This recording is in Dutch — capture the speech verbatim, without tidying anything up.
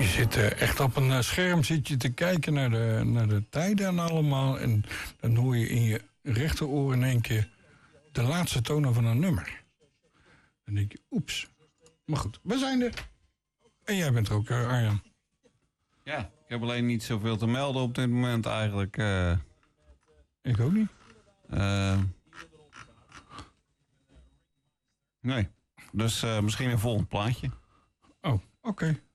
Je zit uh, echt op een uh, scherm zit je te kijken naar de, naar de tijden en allemaal. En dan hoor je in je rechteroor in één keer de laatste tonen van een nummer. Dan denk je, oeps. Maar goed, we zijn er. En jij bent er ook, uh, Arjan. Ja, ik heb alleen niet zoveel te melden op dit moment eigenlijk. Uh, ik ook niet. Uh, nee, dus uh, misschien een volgend plaatje. Oh, oké. Okay.